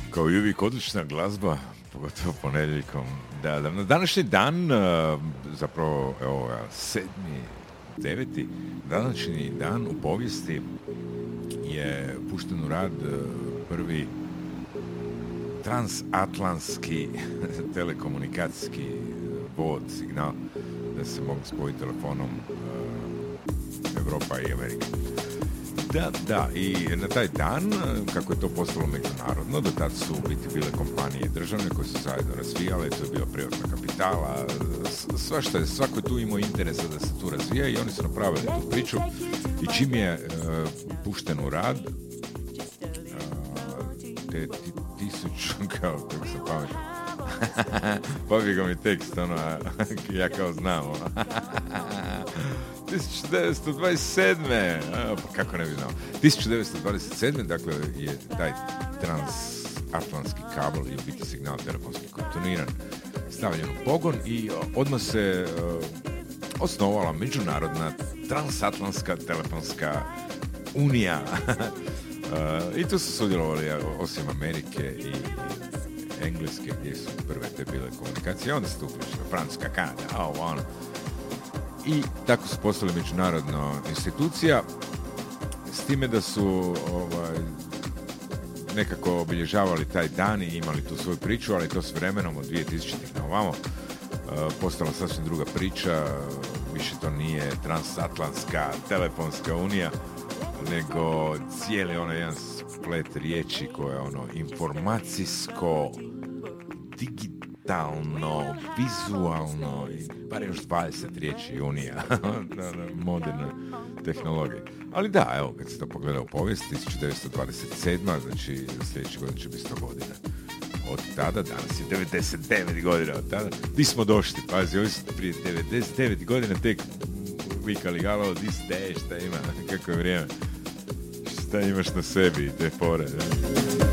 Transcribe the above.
Kao i uvijek odlična glazba, pogotovo ponedjeljkom. Da, na današnji dan, zapravo, evo, 7.9. današnji dan u povijesti je pušten u rad prvi transatlantski telekomunikacijski vod, signal, da se mogu spojiti telefonom Europa i Amerika. Da, i na taj dan, kako je to postalo međunarodno, do tad su u biti bile kompanije državne koje su zajedno razvijale, to je bio privatna kapitala, svako je tu imao interesa da se tu razvija i oni su napravili tu priču i čim je pušten u rad, te kako se pameću, pobjegao mi tekst, ja kao znam, 1927. Pa kako ne bi znao. 1927. dakle je taj transatlantski kabel i u biti signal telefonski kontinuiran stavljen u pogon i odmah se osnovala međunarodna transatlantska telefonska unija. I tu su sudjelovali osim Amerike i Engleske gdje su prve te bile komunikacije, onda se tu uključila Francuska, Kanada, i tako su postali međunarodna institucija, s time da su nekako obilježavali taj dan i imali tu svoju priču, ali to s vremenom od 2000-ih na ovamo postala sasvim druga priča. Više to nije transatlantska telefonska unija, nego cijeli jedan splet riječi koje je informacijsko, digitalno, vizualno i bar još 20 riječi unija moderne tehnologije. Ali da, evo, kad se to pogleda u povijest, 1927. znači sljedeće godine će biti 100 godina. Od tada, danas je 99 godina od tada. Di smo došli, pazi, ovi su prije 99 godina tek vikali, alo, di ste, šta ima, kako je vrijeme, šta imaš na sebi, te fore, da.